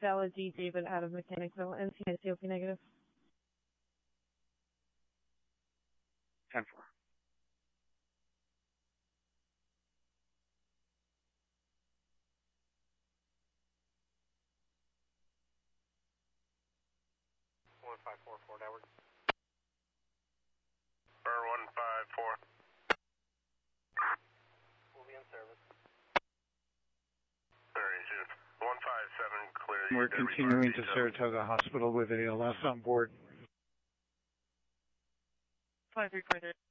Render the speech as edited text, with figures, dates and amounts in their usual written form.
Stella D. David out of Mechanicsville, NC COP negative. 10-4. Downward. Burr 154. We'll be in service. 157, clear. We're continuing to Saratoga Hospital with ALS on board. 53.3.